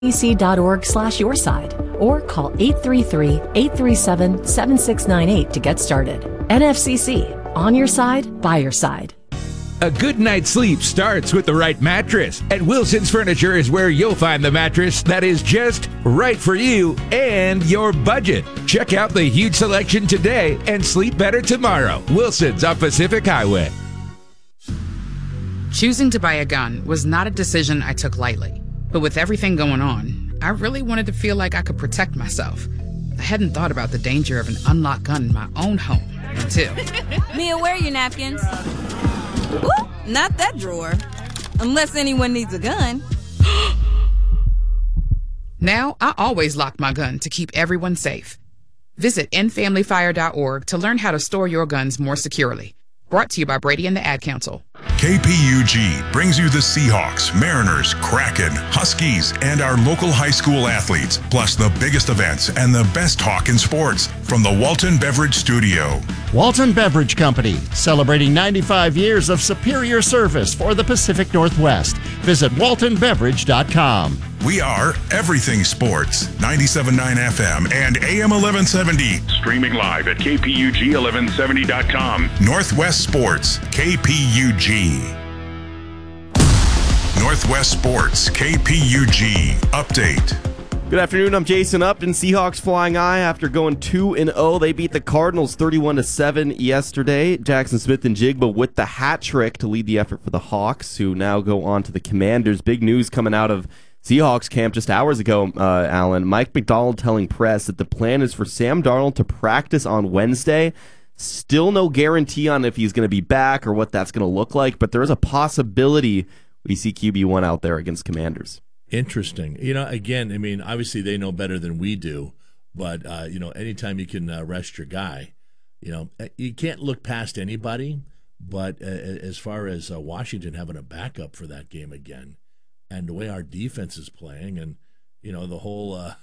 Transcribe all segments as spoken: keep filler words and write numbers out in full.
C.org slash your side or call eight three three, eight three seven, seven six nine eight to get started. N F C C, on your side, by your side. A good night's sleep starts with the right mattress, and Wilson's Furniture is where you'll find the mattress that is just right for you and your budget. Check out the huge selection today and sleep better tomorrow. Wilson's on Pacific Highway. Choosing to buy a gun was not a decision I took lightly. But with everything going on, I really wanted to feel like I could protect myself. I hadn't thought about the danger of an unlocked gun in my own home until... Mia, where are your napkins? Ooh, not that drawer. Unless anyone needs a gun. Now, I always lock my gun to keep everyone safe. Visit end family fire dot org to learn how to store your guns more securely. Brought to you by Brady and the Ad Council. K P U G brings you the Seahawks, Mariners, Kraken, Huskies, and our local high school athletes, plus the biggest events and the best talk in sports from the Walton Beverage Studio. Walton Beverage Company, celebrating ninety-five years of superior service for the Pacific Northwest. Visit walton beverage dot com. We are Everything Sports, ninety-seven point nine F M and A M eleven seventy. Streaming live at K P U G eleven seventy dot com. Northwest Sports, K P U G. Northwest Sports, K P U G. Update. Good afternoon, I'm Jason Upton. Seahawks flying high after going two and oh. They beat the Cardinals thirty-one to seven yesterday. Jackson Smith-Njigba with the hat trick to lead the effort for the Hawks, who now go on to the Commanders. Big news coming out of Seahawks camp just hours ago, uh, Alan. Mike Macdonald telling press that the plan is for Sam Darnold to practice on Wednesday. Still no guarantee on if he's going to be back or what that's going to look like, but there is a possibility we see Q B one out there against Commanders. Interesting. You know, again, I mean, obviously they know better than we do, but, uh, you know, anytime you can uh, rest your guy, you know, you can't look past anybody, but uh, as far as uh, Washington having a backup for that game again, and the way our defense is playing, and, you know, the whole, uh,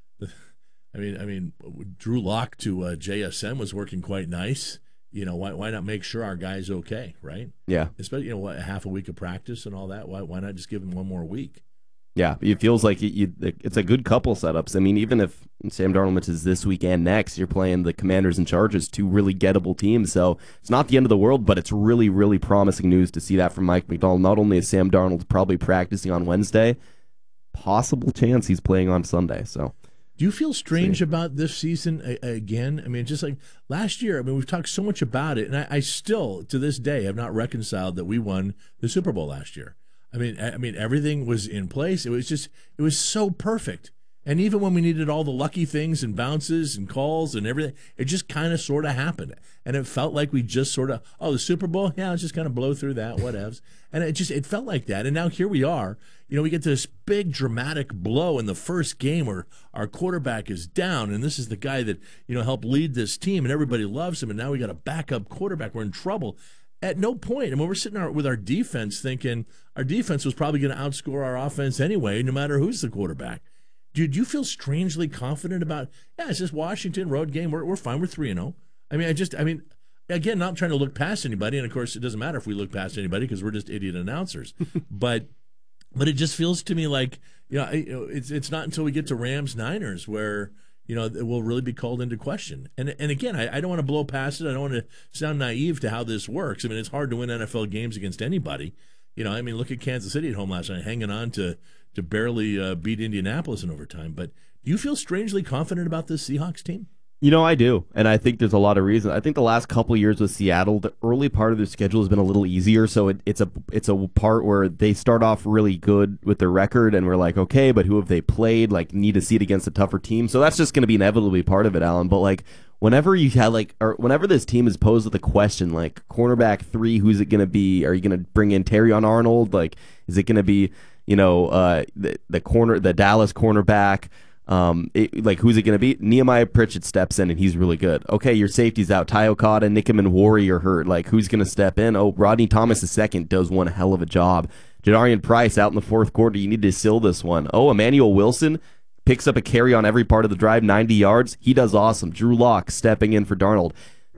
I mean, I mean, Drew Lock to uh, J S N was working quite nice. You know, why why not make sure our guy's okay, right? Yeah. Especially, you know, what, half a week of practice and all that. Why why not just give him one more week? Yeah, it feels like it, you, it's a good couple setups. I mean, even if Sam Darnold misses this week and next, you're playing the Commanders and Chargers, two really gettable teams. So it's not the end of the world, but it's really, really promising news to see that from Mike Macdonald. Not only is Sam Darnold probably practicing on Wednesday, possible chance he's playing on Sunday. So, do you feel strange see. about this season again? I mean, just like last year, I mean, we've talked so much about it, and I, I still, to this day, have not reconciled that we won the Super Bowl last year. I mean, I mean, everything was in place. It was just, it was so perfect. And even when we needed all the lucky things and bounces and calls and everything, it just kind of sort of happened. And it felt like we just sort of, oh, the Super Bowl? Yeah, let's just kind of blow through that, whatevs. And it just, it felt like that. And now here we are. You know, we get to this big dramatic blow in the first game where our quarterback is down. And this is the guy that, you know, helped lead this team and everybody loves him. And now we got a backup quarterback. We're in trouble. At no point, I mean, we're sitting our, with our defense thinking our defense was probably going to outscore our offense anyway, no matter who's the quarterback. Do, do you feel strangely confident about, yeah, it's just Washington, road game, we're, we're fine, we're three and oh. I mean, I just, I mean, again, not trying to look past anybody, and of course it doesn't matter if we look past anybody because we're just idiot announcers. but but it just feels to me like, you know, it's it's not until we get to Rams-Niners where, you know, it will really be called into question. And and again, I, I don't want to blow past it. I don't want to sound naive to how this works. I mean, it's hard to win N F L games against anybody. You know, I mean, look at Kansas City at home last night, hanging on to, to barely uh, beat Indianapolis in overtime. But do you feel strangely confident about this Seahawks team? You know, I do, and I think there's a lot of reasons. I think the last couple of years with Seattle, the early part of their schedule has been a little easier, so it, it's a it's a part where they start off really good with their record, and we're like, okay, but who have they played? Like, need to see it against a tougher team, so that's just going to be inevitably part of it, Alan. But like, whenever you had like, or whenever this team is posed with a question like cornerback three, who's it going to be? Are you going to bring in Terrion Arnold? Like, is it going to be, you know, uh, the the corner, the Dallas cornerback? Um, it, like, who's it going to be? Nehemiah Pritchett steps in, and he's really good. Okay, your safety's out. Ty Okada, Nickem, and Worry are hurt. Like, who's going to step in? Oh, Rodney Thomas the second does one hell of a job. Jadarian Price out in the fourth quarter. You need to seal this one. Oh, Emmanuel Wilson picks up a carry on every part of the drive, ninety yards. He does awesome. Drew Lock stepping in for Darnold.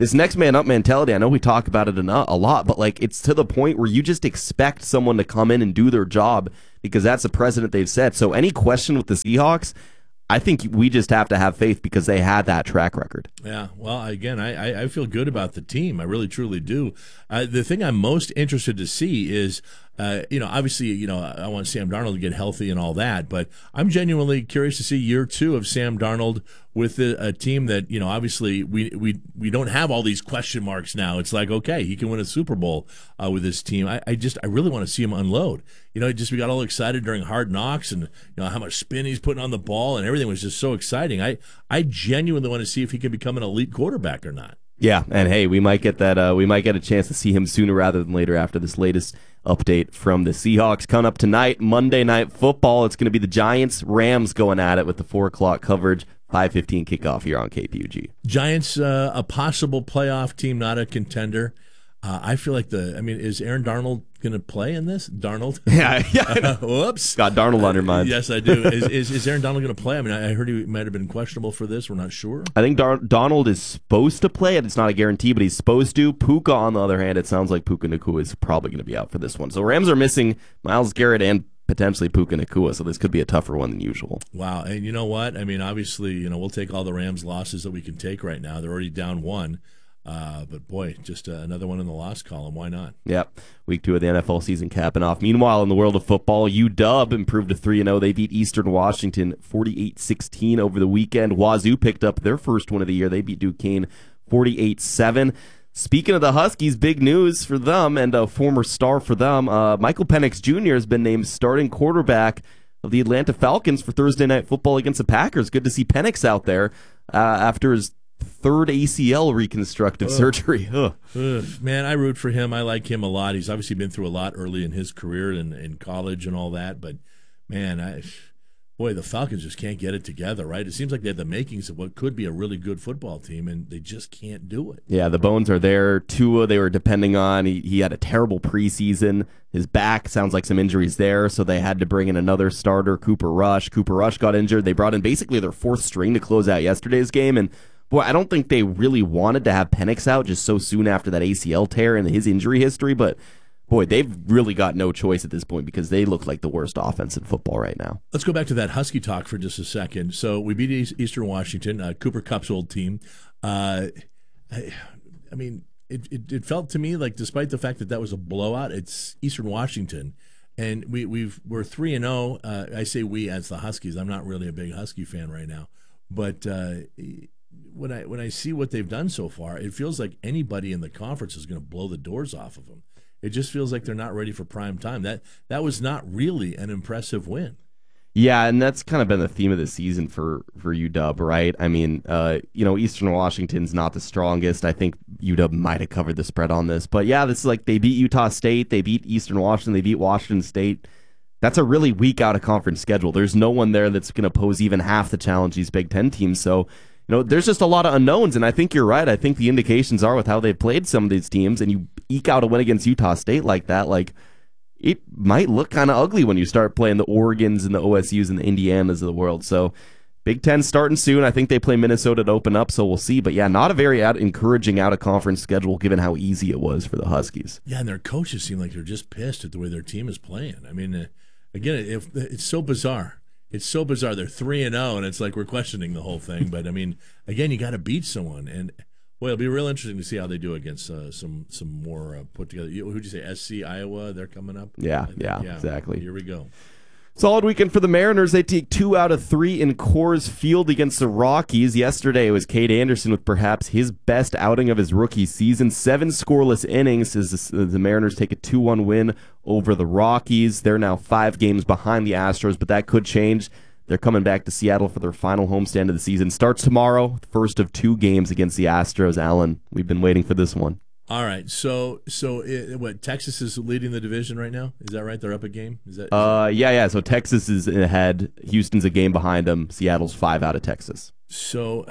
this next man up mentality, I know we talk about it a lot, but like it's to the point where you just expect someone to come in and do their job because that's the precedent they've set. So any question with the Seahawks, I think we just have to have faith because they had that track record. Yeah, well, again, I, I feel good about the team. I really, truly do. Uh, the thing I'm most interested to see is, uh, you know, obviously, you know, I want Sam Darnold to get healthy and all that, but I'm genuinely curious to see year two of Sam Darnold with a, a team that, you know, obviously we, we we don't have all these question marks now. It's like, okay, he can win a Super Bowl uh, with this team. I, I just, I really want to see him unload. You know, just we got all excited during Hard Knocks and, you know, how much spin he's putting on the ball and everything was just so exciting. I, I genuinely want to see if he can become an elite quarterback or not. Yeah, and hey, we might get that. Uh, we might get a chance to see him sooner rather than later after this latest update from the Seahawks. Coming up tonight, Monday Night Football. It's going to be the Giants Rams going at it with the four o'clock coverage. five fifteen kickoff here on K P U G. Giants, uh, a possible playoff team, not a contender. Uh, I feel like the. I mean, is Aaron Darnold going to play in this? Darnold? Yeah, yeah. Uh, whoops. Got Darnold on your mind. Uh, yes, I do. Is, is is Aaron Donald going to play? I mean, I heard he might have been questionable for this. We're not sure. I think Dar- Donald is supposed to play it. It's not a guarantee, but he's supposed to. Puka, on the other hand, it sounds like Puka Nacua is probably going to be out for this one. So Rams are missing Myles Garrett and potentially Puka Nacua, so this could be a tougher one than usual. Wow, and you know what? I mean, obviously, you know, we'll take all the Rams losses that we can take right now. They're already down one. Uh, but boy, just uh, another one in the loss column. Why not? Yep. Week two of the N F L season capping off. Meanwhile, in the world of football, U W improved to three and oh. They beat Eastern Washington forty-eight sixteen over the weekend. Wazoo picked up their first win of the year. They beat Duquesne forty-eight seven. Speaking of the Huskies, big news for them and a former star for them. Uh, Michael Penix Junior has been named starting quarterback of the Atlanta Falcons for Thursday Night Football against the Packers. Good to see Penix out there uh, after his third A C L reconstructive Ugh. surgery. Ugh. Ugh. Man, I root for him. I like him a lot. He's obviously been through a lot early in his career and in college and all that. But, man, I, boy, the Falcons just can't get it together, right? It seems like they have the makings of what could be a really good football team, and they just can't do it. Yeah, the bones are there. Tua, they were depending on. He, he had a terrible preseason. His back sounds like some injuries there, so they had to bring in another starter, Cooper Rush. Cooper Rush got injured. They brought in basically their fourth string to close out yesterday's game, and boy, I don't think they really wanted to have Penix out just so soon after that A C L tear and his injury history, but boy, they've really got no choice at this point because they look like the worst offense in football right now. Let's go back to that Husky talk for just a second. So we beat Eastern Washington, uh, Cooper Kupp's old team. Uh, I, I mean, it, it, it felt to me like despite the fact that that was a blowout, it's Eastern Washington. And we, we've, we're three and oh. Uh, I say we as the Huskies. I'm not really a big Husky fan right now. But uh, when I when I see what they've done so far, it feels like anybody in the conference is going to blow the doors off of them. It just feels like they're not ready for prime time. That that was not really an impressive win. Yeah, and that's kind of been the theme of the season for, for U W, right? I mean, uh, you know, Eastern Washington's not the strongest. I think U W might have covered the spread on this. But yeah, this is like they beat Utah State, they beat Eastern Washington, they beat Washington State. That's a really weak out-of-conference schedule. There's no one there that's going to pose even half the challenge these Big Ten teams. So, you know, there's just a lot of unknowns, and I think you're right. I think the indications are with how they've played some of these teams, and you eke out a win against Utah State like that, like, it might look kind of ugly when you start playing the Oregons and the O S Us and the Indianas of the world. So, Big Ten starting soon. I think they play Minnesota to open up, so we'll see. But yeah, not a very out- encouraging out-of-conference schedule given how easy it was for the Huskies. Yeah, and their coaches seem like they're just pissed at the way their team is playing. I mean, uh, again, it, it's so bizarre. It's so bizarre. They're three and zero, and it's like we're questioning the whole thing. But I mean, again, you got to beat someone, and well, it'll be real interesting to see how they do against uh, some some more uh, put together. Who'd you say? S C Iowa. They're coming up. Yeah, yeah, yeah, exactly. Here we go. Solid weekend for the Mariners. They take two out of three in Coors Field against the Rockies. Yesterday it was Cade Anderson with perhaps his best outing of his rookie season. Seven scoreless innings as the Mariners take a two one win over the Rockies. They're now five games behind the Astros, but that could change. They're coming back to Seattle for their final homestand of the season. Starts tomorrow, first of two games against the Astros. Alan, we've been waiting for this one. All right, so so it, what? Texas is leading the division right now. Is that right? They're up a game. Is that? Is uh, that... yeah, yeah. So Texas is ahead. Houston's a game behind them. Seattle's five out of Texas. So,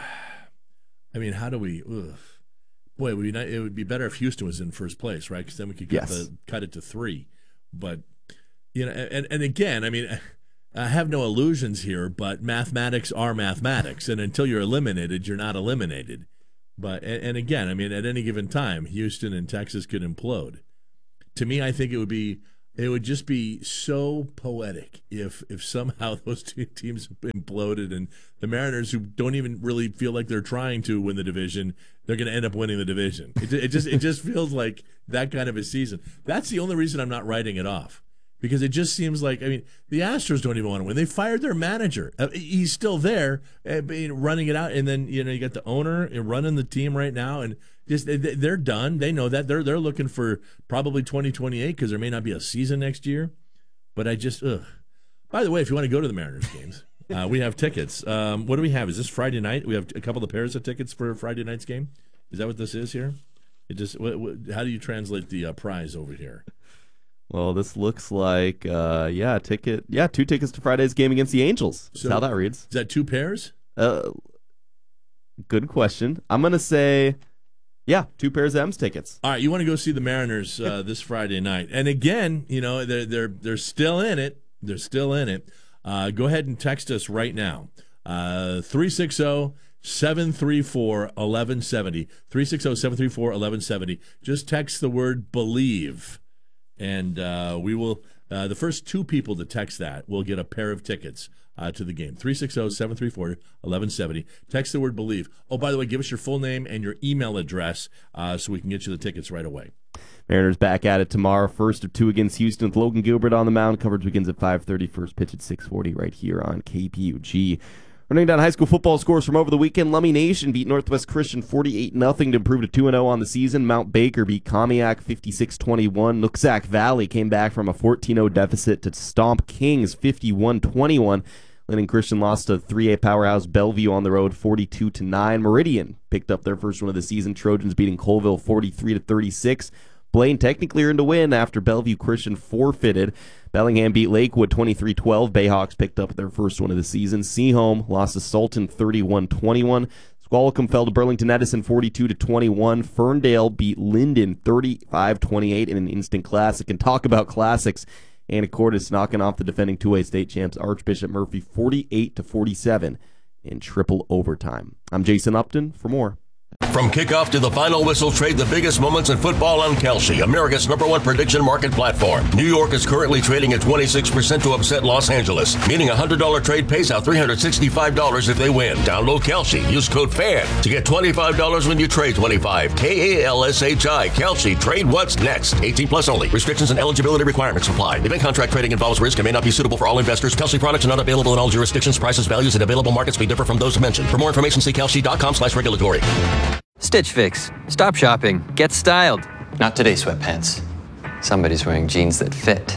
I mean, how do we? Ugh. Boy, it would, be not, it would be better if Houston was in first place, right? Because then we could cut, yes. the, cut it to three. But you know, and and again, I mean, I have no illusions here, but mathematics are mathematics, and until you're eliminated, you're not eliminated. But and, and again, I mean, at any given time, Houston and Texas could implode. To me, I think it would be it would just be so poetic if if somehow those two teams imploded and the Mariners, who don't even really feel like they're trying to win the division, they're going to end up winning the division. It, it just it just feels like that kind of a season. That's the only reason I'm not writing it off, because it just seems like, I mean, the Astros don't even want to win. They fired their manager. Uh, he's still there, uh, running it out, and then you know you got the owner running the team right now, and just they're done. They know that they're they're looking for probably twenty twenty-eight because there may not be a season next year. But I just, ugh. By the way, if you want to go to the Mariners games, uh, we have tickets. Um, what do we have? Is this Friday night? We have a couple of pairs of tickets for Friday night's game. Is that what this is here? It just. What, what, how do you translate the uh, prize over here? Well, this looks like, uh, yeah, ticket, yeah, two tickets to Friday's game against the Angels. That's so, how that reads. Is that two pairs? Uh, good question. I'm gonna say, yeah, two pairs of M's tickets. All right, you want to go see the Mariners uh, this Friday night, and again, you know, they're they're they're still in it. They're still in it. Uh, go ahead and text us right now. Uh, three six zero, seven three four, one one seven zero. three six zero, seven three four, one one seven zero. Just text the word BELIEVE. And uh, we will, uh, the first two people to text that will get a pair of tickets uh, to the game. three six zero, seven three four, one one seven zero. Text the word BELIEVE. Oh, by the way, give us your full name and your email address uh, so we can get you the tickets right away. Mariners back at it tomorrow. First of two against Houston with Logan Gilbert on the mound. Coverage begins at five thirty. First pitch at six forty right here on K P U G. Running down high school football scores from over the weekend, Lummi Nation beat Northwest Christian forty-eight nothing to improve to two and oh on the season. Mount Baker beat Comiac fifty-six twenty-one. Nooksack Valley came back from a fourteen oh deficit to stomp Kings fifty-one twenty-one. Linden Christian lost to three A powerhouse Bellevue on the road forty-two to nine. Meridian picked up their first win of the season. Trojans beating Colville forty-three to thirty-six. Blaine technically earned a win after Bellevue Christian forfeited. Bellingham beat Lakewood twenty-three twelve. Bayhawks picked up their first win of the season. Seaholm lost to Sultan thirty-one twenty-one. Squalicum fell to Burlington Edison forty-two to twenty-one. Ferndale beat Linden thirty-five twenty-eight in an instant classic. And talk about classics. Anacortes knocking off the defending two A state champs Archbishop Murphy forty-eight to forty-seven in triple overtime. I'm Jason Upton for more. From kickoff to the final whistle, trade the biggest moments in football on Kalshi, America's number one prediction market platform. New York is currently trading at twenty-six percent to upset Los Angeles, meaning a one hundred dollars trade pays out three hundred sixty-five dollars if they win. Download Kalshi. Use code FAN to get twenty-five dollars when you trade twenty-five. K A L S H I. Kalshi. Trade what's next. eighteen plus only. Restrictions and eligibility requirements apply. Event contract trading involves risk and may not be suitable for all investors. Kalshi products are not available in all jurisdictions. Prices, values, and available markets may differ from those mentioned. For more information, see kalshi.com slash regulatory. Stitch Fix. Stop shopping. Get styled. Not today, sweatpants. Somebody's wearing jeans that fit.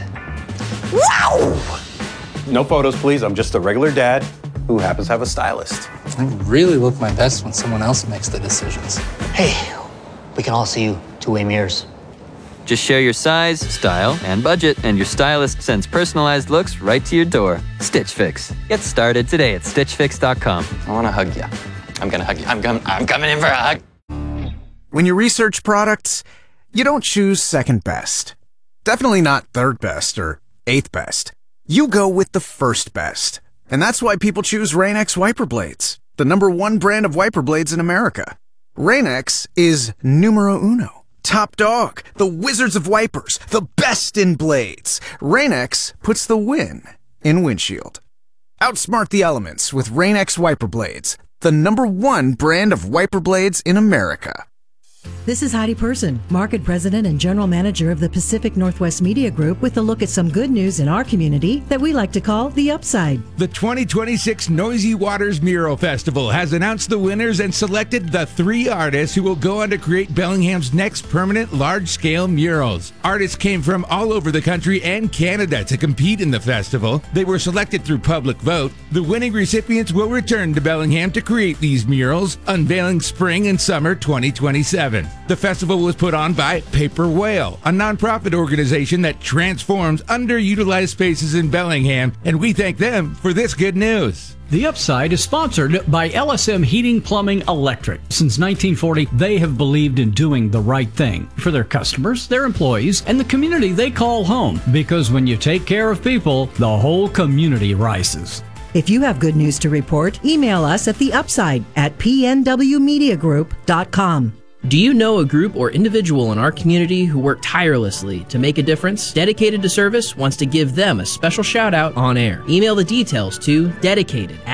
Wow! No photos, please. I'm just a regular dad who happens to have a stylist. I really look my best when someone else makes the decisions. Hey, we can all see you two-way mirrors. Just share your size, style, and budget, and your stylist sends personalized looks right to your door. Stitch Fix. Get started today at stitch fix dot com. I want to hug you. I'm going to hug you. I'm, com- I'm coming in for a hug. When you research products, you don't choose second best. Definitely not third best or eighth best. You go with the first best. And that's why people choose Rain-X wiper blades, the number one brand of wiper blades in America. Rain-X is numero uno. Top dog, the wizards of wipers, the best in blades. Rain-X puts the win in windshield. Outsmart the elements with Rain-X wiper blades, the number one brand of wiper blades in America. This is Heidi Person, Market President and General Manager of the Pacific Northwest Media Group, with a look at some good news in our community that we like to call the upside. The twenty twenty-six Noisy Waters Mural Festival has announced the winners and selected the three artists who will go on to create Bellingham's next permanent large-scale murals. Artists came from all over the country and Canada to compete in the festival. They were selected through public vote. The winning recipients will return to Bellingham to create these murals, unveiling spring and summer twenty twenty-seven. The festival was put on by Paper Whale, a nonprofit organization that transforms underutilized spaces in Bellingham, and we thank them for this good news. The Upside is sponsored by L S M Heating, Plumbing, Electric. Since nineteen forty, they have believed in doing the right thing for their customers, their employees, and the community they call home. Because when you take care of people, the whole community rises. If you have good news to report, email us at the upside at p n w media group dot com. Do you know a group or individual in our community who work tirelessly to make a difference? Dedicated to Service wants to give them a special shout out on air. Email the details to dedicated